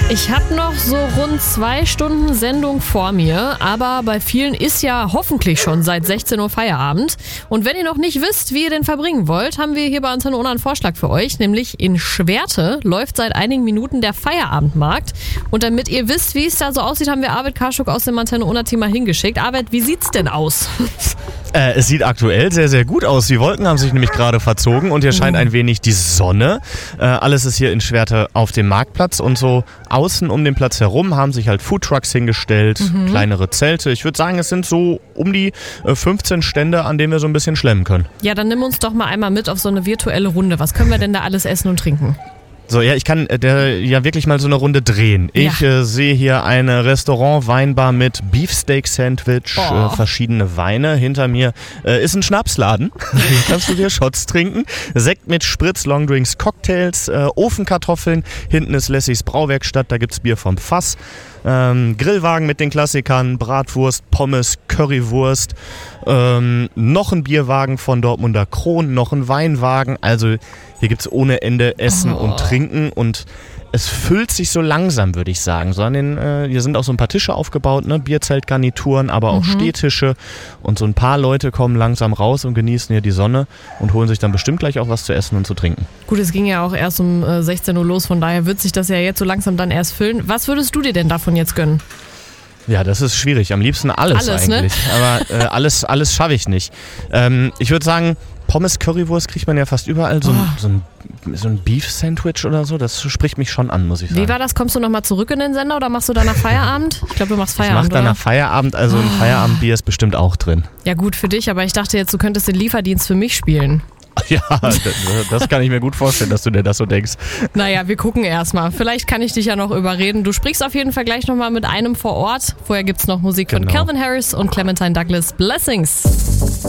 Ich habe noch so rund 2 Stunden Sendung vor mir, aber bei vielen ist ja hoffentlich schon seit 16 Uhr Feierabend. Und wenn ihr noch nicht wisst, wie ihr den verbringen wollt, haben wir hier bei Antenne Unna einen Vorschlag für euch, nämlich in Schwerte läuft seit einigen Minuten der Feierabendmarkt. Und damit ihr wisst, wie es da so aussieht, haben wir Arvid Karschuk aus dem Antenne Unna Team mal hingeschickt. Arvid, wie sieht's denn aus? Es sieht aktuell sehr, sehr gut aus. Die Wolken haben sich nämlich gerade verzogen und hier scheint ein wenig die Sonne. Alles ist hier in Schwerte auf dem Marktplatz und so außen um den Platz herum haben sich halt Foodtrucks hingestellt, kleinere Zelte. Ich würde sagen, es sind so um die 15 Stände, an denen wir so ein bisschen schlemmen können. Ja, dann nimm uns doch mal einmal mit auf so eine virtuelle Runde. Was können wir denn da alles essen und trinken? So, ja, ich kann ja wirklich mal so eine Runde drehen. Ich sehe hier eine Restaurant-Weinbar mit Beefsteak-Sandwich, verschiedene Weine. Hinter mir ist ein Schnapsladen. Hier kannst du dir Shots trinken. Sekt mit Spritz, Longdrinks, Cocktails, Ofenkartoffeln. Hinten ist Lessys Brauwerkstatt, da gibt's Bier vom Fass. Grillwagen mit den Klassikern, Bratwurst, Pommes, Currywurst, noch ein Bierwagen von Dortmunder Kron, noch ein Weinwagen. Also hier gibt's ohne Ende Essen und Trinken und es füllt sich so langsam, würde ich sagen. So hier sind auch so ein paar Tische aufgebaut, ne? Bierzeltgarnituren, aber auch Stehtische. Und so ein paar Leute kommen langsam raus und genießen hier die Sonne und holen sich dann bestimmt gleich auch was zu essen und zu trinken. Gut, es ging ja auch erst um 16 Uhr los, von daher wird sich das ja jetzt so langsam dann erst füllen. Was würdest du dir denn davon jetzt gönnen? Ja, das ist schwierig. Am liebsten alles eigentlich. Ne? Aber alles schaffe ich nicht. Ich würde sagen, Pommes, Currywurst kriegt man ja fast überall. So ein Beef-Sandwich oder so, das spricht mich schon an, muss ich sagen. Wie war das? Kommst du nochmal zurück in den Sender oder machst du danach Feierabend? Ich glaube, du machst Feierabend, Ich mache danach Feierabend, also ein Feierabendbier ist bestimmt auch drin. Ja gut für dich, aber ich dachte jetzt, du könntest den Lieferdienst für mich spielen. Ja, das kann ich mir gut vorstellen, dass du dir das so denkst. Naja, wir gucken erstmal. Vielleicht kann ich dich ja noch überreden. Du sprichst auf jeden Fall gleich nochmal mit einem vor Ort. Vorher gibt's noch Musik von Calvin Harris und Clementine Douglas. Blessings.